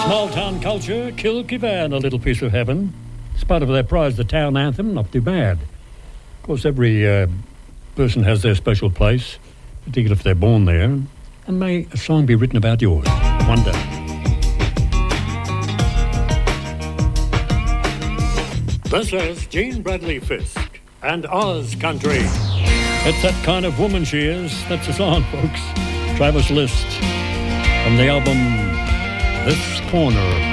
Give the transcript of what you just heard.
Small town culture, Kilkivan, a little piece of heaven. It's part of their prize, the town anthem, not too bad. Of course, every person has their special place, particularly if they're born there. And may a song be written about yours one day. This is Jean Bradley Fisk and Oz Country. It's that kind of woman she is. That's the song, folks. Travis List from the album This Corner.